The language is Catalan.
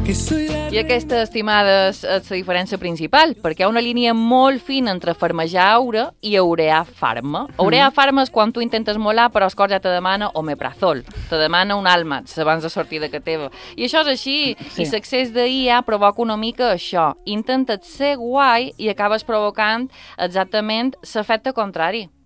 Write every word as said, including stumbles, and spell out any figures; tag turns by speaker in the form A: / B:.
A: I aquesta, estimades, és la diferència principal, perquè hi ha una línia molt fina entre farmejar aure i aurear farma. Aurear farma és quan tu intentes molar, però el cor ja te demana omeprazol, te demana un àlmat abans de sortir de casa teva. I això és així, sí. I l'accés d'I A provoca una mica això. Intentes ser guai i acabes provocant exactament l'efecte contrari.